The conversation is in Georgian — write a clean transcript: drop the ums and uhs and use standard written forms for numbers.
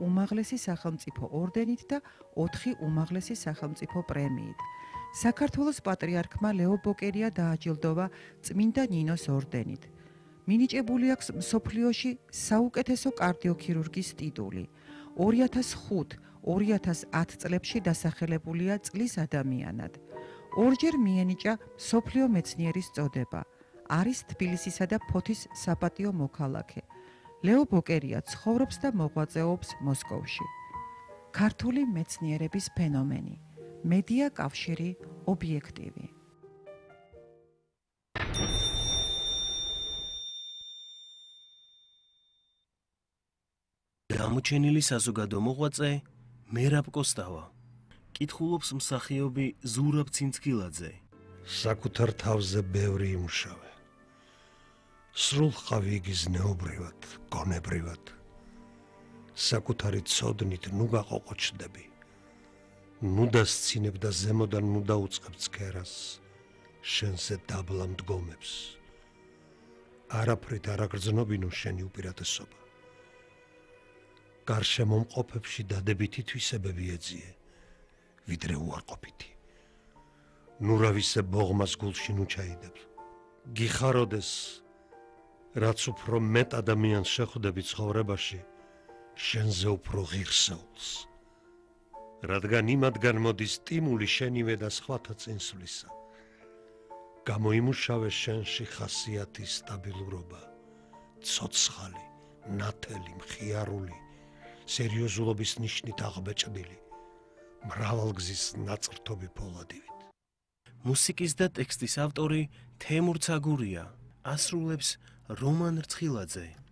უმაღლესი სახელმწიფო ორდენით და 4 უმაღლესი სახელმწიფო პრემიით. საქართველოს პატრიარქმა ლეო ბოკერია დააჯილდოვა წმინდა ნინოს ორდენით. მინიჭებული აქვს მსოფლიოში საუკეთესო კარდიოქირურგის ტიტული. 2005-2010 წლებში დასახელებულია წლის ადამიანად. ორჯერ მიენიჭა მსოფლიო მეცნიერის წოდება. არის თბილისისა და ფოთის საპატიო მოქალაქე. ლეო ბოკერია ცხოვრობს და მოღვაწეობს მოსკოვში. ქართული მეცნიერების ფენომენი. მედია კავშირი ობიექტივი. გამოჩენილი საზოგადო მოღვაწე მერაბ კოსტავა. კითხულობს მსახიობი ზურაბ ცინცქილაძე. საკუთარ თავზე ბევრი იმუშავე. სრულ ხავი იგი ზნეობრივად, გონებრივად. საკუთარი ცოდნით ნუ გაყოყოჩდები. ნუ დასცინებ და ზემოდან ნუ დაუწყებ ცქერას, შენზე დაბლა მდგომებს. არაფრით არ აგრძნობინო შენი უპირატესობა. გარშემო მყოფებში დადებითი თვისებები ეძიე, ვიდრე უარყოფითი. ნუ რავისე ბოღმას გულში ნუ ჩაიდებ. გიხაროდეს, რაც უფრო მეტ ადამიანს შეხვდები ცხოვრებაში, შენზე უფრო ღირსეულს. რადგან იმათგან მოდის სტიმული შენივე და სხვათა წინსვლისა. გამოიმუშავე შენში ხასიათის სტაბილურობა, ცოცხალი, ნათელი, მხიარული, სერიოზულობის ნიშნით აღბეჭდილი, მრავალგზის ნაწრთობი ფოლადივით. მუსიკის და ტექსტის ავტორი თემურ ცაგურია, ასრულებს რომან რცხილაძე.